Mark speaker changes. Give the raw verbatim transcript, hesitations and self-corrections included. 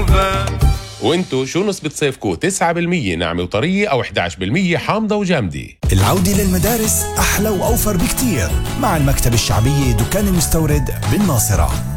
Speaker 1: نوفا.
Speaker 2: وانتو شو نسبة صيفكو؟ تسعة بالمية ناعمة وطرية أو إحدى عشر بالمية حامضة وجامدة؟
Speaker 3: العودة للمدارس أحلى وأوفر بكتير مع المكتبة الشعبية دكان المستورد بالناصرة.